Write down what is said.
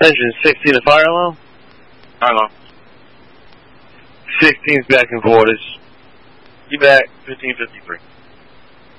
Engine 16 to fire alarm. Fire alarm. 16's back in quarters. You back, 1553.